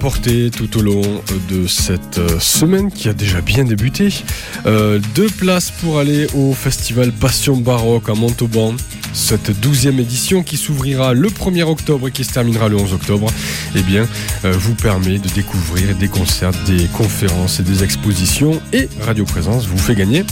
porter tout au long de cette semaine qui a déjà bien débuté. 2 places pour aller au festival Passion Baroque à Montauban. Cette 12e édition qui s'ouvrira le 1er octobre et qui se terminera le 11 octobre, vous permet de découvrir des concerts, des conférences et des expositions. Et Radio Présence vous fait gagner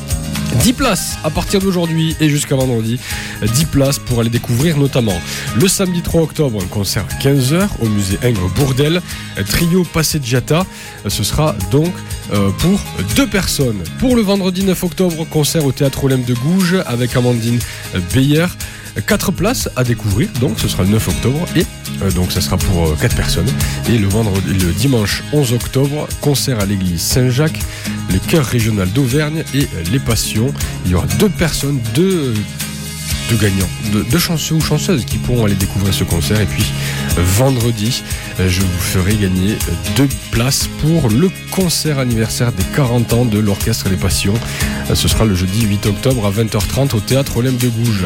10 places à partir d'aujourd'hui et jusqu'à vendredi. 10 places pour aller découvrir notamment le samedi 3 octobre un concert à 15h au musée Ingres Bourdelle, trio Passeggiata. Ce sera donc pour 2 personnes. Pour le vendredi 9 octobre, concert au théâtre Olympe de Gouges avec Amandine Beyer. 4 places à découvrir, donc ce sera le 9 octobre et donc ça sera pour 4 personnes. Et le dimanche 11 octobre, concert à l'église Saint-Jacques, le chœur régional d'Auvergne et les Passions. Il y aura 2 personnes, 2 gagnants, 2 chanceux ou chanceuses qui pourront aller découvrir ce concert. Et puis vendredi, je vous ferai gagner 2 places pour le concert anniversaire des 40 ans de l'Orchestre des Passions. Ce sera le jeudi 8 octobre à 20h30 au théâtre Olympe de Gouges.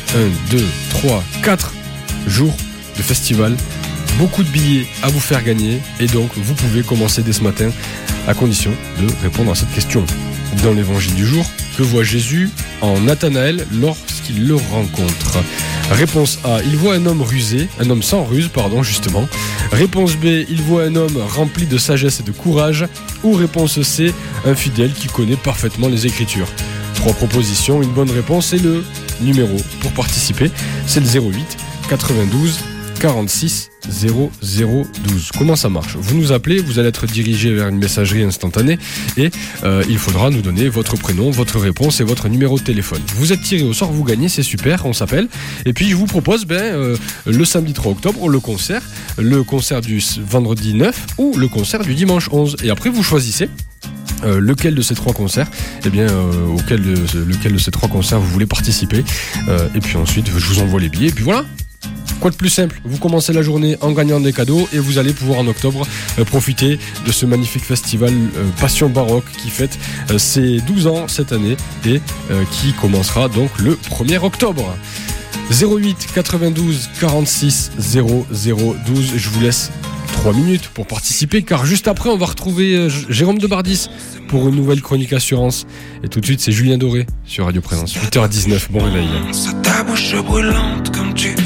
1, 2, 3, 4 jours de festival, beaucoup de billets à vous faire gagner et donc vous pouvez commencer dès ce matin à condition de répondre à cette question. Dans l'évangile du jour, que voit Jésus en Nathanaël lorsqu'il le rencontre? Réponse A, il voit un homme sans ruse, justement. Réponse B, il voit un homme rempli de sagesse et de courage. Ou réponse C, un fidèle qui connaît parfaitement les Écritures. 3 propositions, une bonne réponse et le numéro pour participer, c'est le 08 92 46 0012. Comment ça marche? Vous nous appelez, vous allez être dirigé vers une messagerie instantanée et il faudra nous donner votre prénom, votre réponse et votre numéro de téléphone. Vous êtes tiré au sort, vous gagnez, c'est super, on s'appelle. Et puis je vous propose le samedi 3 octobre, le concert du vendredi 9 ou le concert du dimanche 11. Et après vous choisissez lequel de ces 3 concerts, lequel de ces 3 concerts vous voulez participer. Et puis ensuite, je vous envoie les billets. Et puis voilà. Quoi de plus simple? Vous commencez la journée en gagnant des cadeaux et vous allez pouvoir en octobre profiter de ce magnifique festival Passion Baroque qui fête ses 12 ans cette année et qui commencera donc le 1er octobre. 08 92 46 0012. Je vous laisse 3 minutes pour participer car juste après on va retrouver Jérôme Debardis pour une nouvelle chronique assurance. Et tout de suite c'est Julien Doré sur Radio Présence. 8h19, bon réveil. Ta bouche brûlante comme tu